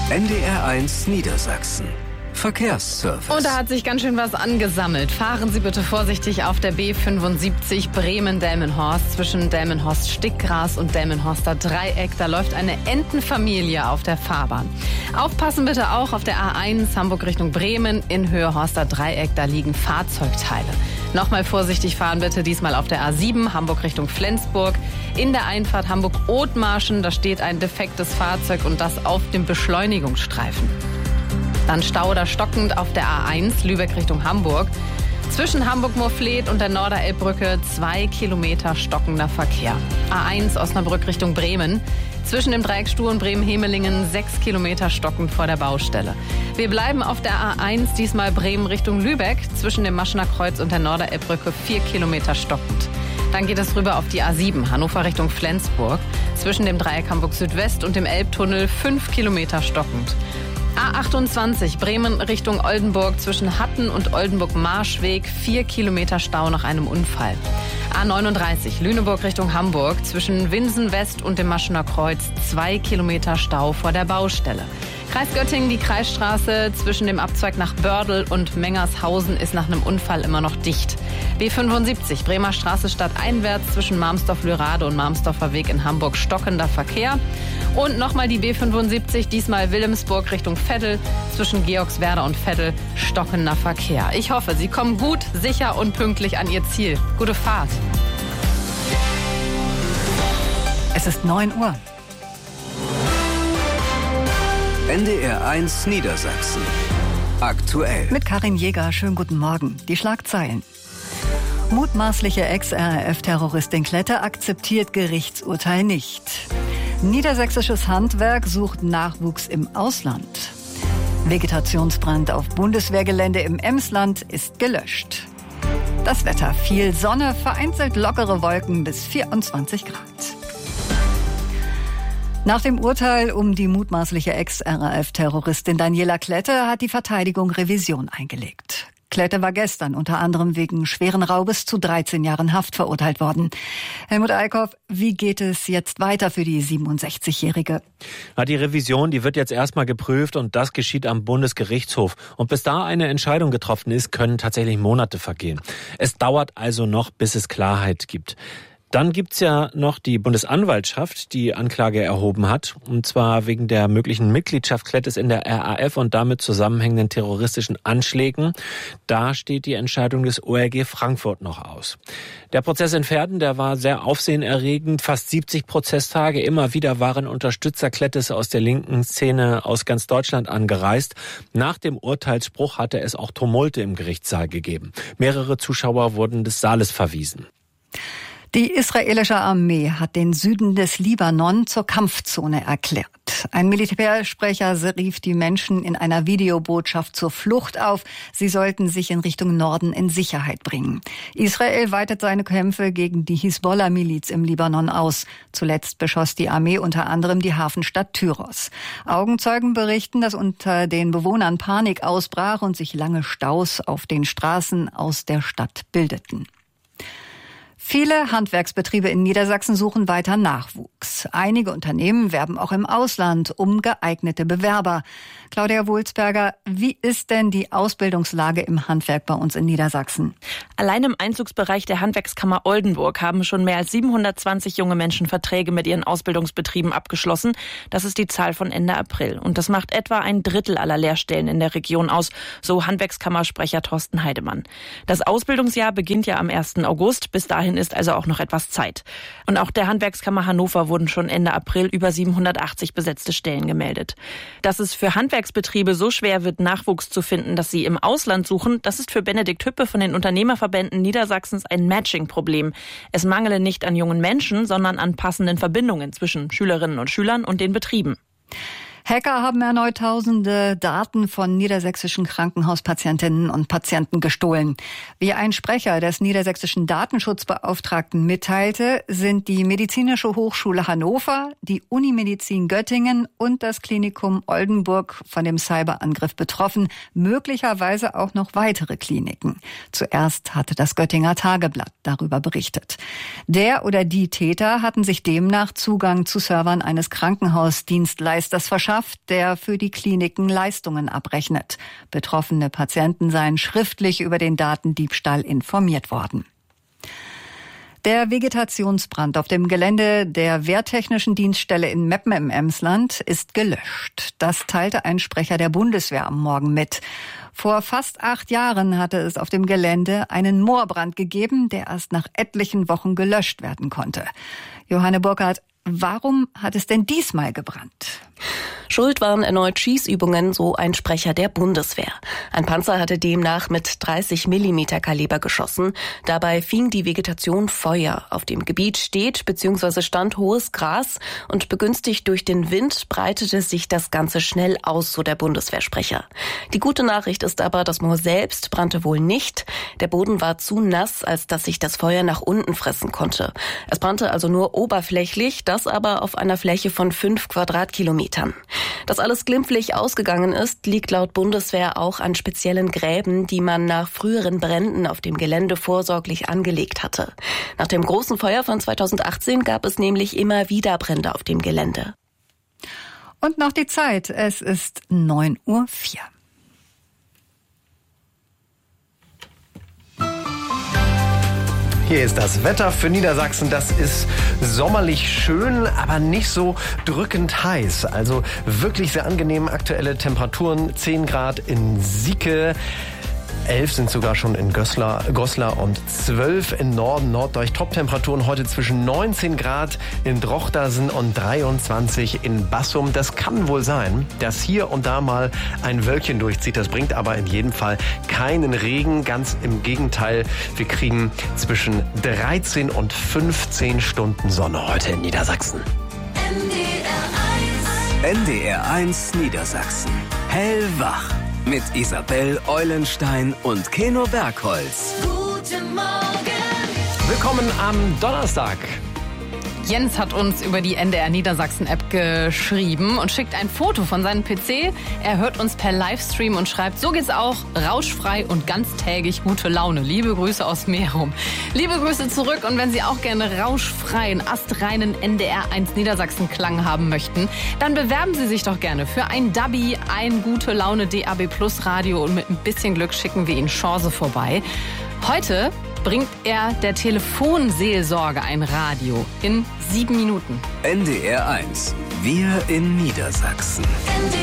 NDR1 Niedersachsen. Verkehrsservice. Und da hat sich ganz schön was angesammelt. Fahren Sie bitte vorsichtig auf der B75 Bremen-Delmenhorst zwischen Delmenhorst-Stickgras und Delmenhorster Dreieck. Da läuft eine Entenfamilie auf der Fahrbahn. Aufpassen bitte auch auf der A1 Hamburg Richtung Bremen in Höhe Horster Dreieck. Da liegen Fahrzeugteile. Nochmal vorsichtig fahren bitte, diesmal auf der A7 Hamburg Richtung Flensburg. In der Einfahrt Hamburg-Othmarschen, da steht ein defektes Fahrzeug und das auf dem Beschleunigungsstreifen. Dann Stau oder stockend auf der A1 Lübeck Richtung Hamburg. Zwischen Hamburg-Moorfleet und der Norderelbbrücke 2 Kilometer stockender Verkehr. A1 Osnabrück Richtung Bremen. Zwischen dem Dreieck Stuhr und Bremen-Hemelingen 6 Kilometer stockend vor der Baustelle. Wir bleiben auf der A1, diesmal Bremen Richtung Lübeck. Zwischen dem Maschener Kreuz und der Norderelbbrücke 4 Kilometer stockend. Dann geht es rüber auf die A7 Hannover Richtung Flensburg. Zwischen dem Dreieck Hamburg Südwest und dem Elbtunnel 5 Kilometer stockend. A28 Bremen Richtung Oldenburg zwischen Hatten und Oldenburg-Marschweg 4 Kilometer Stau nach einem Unfall. A39 Lüneburg Richtung Hamburg zwischen Winsen West und dem Maschener Kreuz 2 Kilometer Stau vor der Baustelle. Kreis Göttingen, die Kreisstraße zwischen dem Abzweig nach Bördel und Mengershausen ist nach einem Unfall immer noch dicht. B75 Bremer Straße stadteinwärts zwischen Marmsdorf-Lürade und Marmsdorfer Weg in Hamburg stockender Verkehr. Und nochmal die B75, diesmal Wilhelmsburg Richtung Veddel, zwischen Georgswerder und Veddel stockender Verkehr. Ich hoffe, Sie kommen gut, sicher und pünktlich an Ihr Ziel. Gute Fahrt. Es ist 9 Uhr. NDR1 Niedersachsen. Aktuell. Mit Karin Jäger, schönen guten Morgen. Die Schlagzeilen. Mutmaßliche Ex-RAF-Terroristin Klette akzeptiert Gerichtsurteil nicht. Niedersächsisches Handwerk sucht Nachwuchs im Ausland. Vegetationsbrand auf Bundeswehrgelände im Emsland ist gelöscht. Das Wetter: viel Sonne, vereinzelt lockere Wolken bis 24 Grad. Nach dem Urteil um die mutmaßliche Ex-RAF-Terroristin Daniela Klette hat die Verteidigung Revision eingelegt. Klette war gestern unter anderem wegen schweren Raubes zu 13 Jahren Haft verurteilt worden. Helmut Eickhoff, wie geht es jetzt weiter für die 67-Jährige? Die Revision, die wird jetzt erstmal geprüft und das geschieht am Bundesgerichtshof. Und bis da eine Entscheidung getroffen ist, können tatsächlich Monate vergehen. Es dauert also noch, bis es Klarheit gibt. Dann gibt's ja noch die Bundesanwaltschaft, die Anklage erhoben hat, und zwar wegen der möglichen Mitgliedschaft Klettes in der RAF und damit zusammenhängenden terroristischen Anschlägen. Da steht die Entscheidung des OLG Frankfurt noch aus. Der Prozess in Verden, der war sehr aufsehenerregend, fast 70 Prozesstage. Immer wieder waren Unterstützer Klettes aus der linken Szene aus ganz Deutschland angereist. Nach dem Urteilsspruch hatte es auch Tumulte im Gerichtssaal gegeben. Mehrere Zuschauer wurden des Saales verwiesen. Die israelische Armee hat den Süden des Libanon zur Kampfzone erklärt. Ein Militärsprecher rief die Menschen in einer Videobotschaft zur Flucht auf. Sie sollten sich in Richtung Norden in Sicherheit bringen. Israel weitet seine Kämpfe gegen die Hisbollah-Miliz im Libanon aus. Zuletzt beschoss die Armee unter anderem die Hafenstadt Tyros. Augenzeugen berichten, dass unter den Bewohnern Panik ausbrach und sich lange Staus auf den Straßen aus der Stadt bildeten. Viele Handwerksbetriebe in Niedersachsen suchen weiter Nachwuchs. Einige Unternehmen werben auch im Ausland um geeignete Bewerber. Claudia Wulsberger, wie ist denn die Ausbildungslage im Handwerk bei uns in Niedersachsen? Allein im Einzugsbereich der Handwerkskammer Oldenburg haben schon mehr als 720 junge Menschen Verträge mit ihren Ausbildungsbetrieben abgeschlossen. Das ist die Zahl von Ende April. Und das macht etwa ein Drittel aller Lehrstellen in der Region aus, so Handwerkskammersprecher Thorsten Heidemann. Das Ausbildungsjahr beginnt ja am 1. August. Bis dahin ist also auch noch etwas Zeit. Und auch der Handwerkskammer Hannover wurden schon Ende April über 780 besetzte Stellen gemeldet. Dass es für Handwerksbetriebe so schwer wird, Nachwuchs zu finden, dass sie im Ausland suchen, das ist für Benedikt Hüppe von den Unternehmerverbänden Niedersachsens ein Matching-Problem. Es mangele nicht an jungen Menschen, sondern an passenden Verbindungen zwischen Schülerinnen und Schülern und den Betrieben. Hacker haben erneut tausende Daten von niedersächsischen Krankenhauspatientinnen und Patienten gestohlen. Wie ein Sprecher des niedersächsischen Datenschutzbeauftragten mitteilte, sind die Medizinische Hochschule Hannover, die Unimedizin Göttingen und das Klinikum Oldenburg von dem Cyberangriff betroffen, möglicherweise auch noch weitere Kliniken. Zuerst hatte das Göttinger Tageblatt darüber berichtet. Der oder die Täter hatten sich demnach Zugang zu Servern eines Krankenhausdienstleisters verschafft beschafft, der für die Kliniken Leistungen abrechnet. Betroffene Patienten seien schriftlich über den Datendiebstahl informiert worden. Der Vegetationsbrand auf dem Gelände der Wehrtechnischen Dienststelle in Meppen im Emsland ist gelöscht. Das teilte ein Sprecher der Bundeswehr am Morgen mit. Vor fast 8 Jahren hatte es auf dem Gelände einen Moorbrand gegeben, der erst nach etlichen Wochen gelöscht werden konnte. Johanne Burkhardt, warum hat es denn diesmal gebrannt? Schuld waren erneut Schießübungen, so ein Sprecher der Bundeswehr. Ein Panzer hatte demnach mit 30 mm Kaliber geschossen. Dabei fing die Vegetation Feuer. Auf dem Gebiet steht bzw. stand hohes Gras und begünstigt durch den Wind breitete sich das Ganze schnell aus, so der Bundeswehrsprecher. Die gute Nachricht ist aber, das Moor selbst brannte wohl nicht. Der Boden war zu nass, als dass sich das Feuer nach unten fressen konnte. Es brannte also nur oberflächlich, das aber auf einer Fläche von 5 Quadratkilometern. Dass alles glimpflich ausgegangen ist, liegt laut Bundeswehr auch an speziellen Gräben, die man nach früheren Bränden auf dem Gelände vorsorglich angelegt hatte. Nach dem großen Feuer von 2018 gab es nämlich immer wieder Brände auf dem Gelände. Und noch die Zeit. Es ist 9:04 Uhr. Hier ist das Wetter für Niedersachsen. Das ist sommerlich schön, aber nicht so drückend heiß. Also wirklich sehr angenehm. Aktuelle Temperaturen 10 Grad in Sieke. 11 sind sogar schon in Goslar und 12 im Norden, Norddeutsche. Top-Temperaturen heute zwischen 19 Grad in Drochtersen und 23 in Bassum. Das kann wohl sein, dass hier und da mal ein Wölkchen durchzieht. Das bringt aber in jedem Fall keinen Regen. Ganz im Gegenteil, wir kriegen zwischen 13 und 15 Stunden Sonne heute in Niedersachsen. NDR 1 Niedersachsen. Hellwach. Mit Isabel Eulenstein und Keno Bergholz. Guten Morgen. Willkommen am Donnerstag. Jens hat uns über die NDR Niedersachsen-App geschrieben und schickt ein Foto von seinem PC. Er hört uns per Livestream und schreibt, so geht's auch, rauschfrei und ganztägig gute Laune. Liebe Grüße aus Merum. Liebe Grüße zurück und wenn Sie auch gerne rauschfreien, astreinen NDR 1 Niedersachsen-Klang haben möchten, dann bewerben Sie sich doch gerne für ein Dubby, ein gute Laune DAB Plus Radio und mit ein bisschen Glück schicken wir Ihnen Chance vorbei. Heute bringt er der Telefonseelsorge ein Radio in 7 Minuten. NDR 1. Wir in Niedersachsen.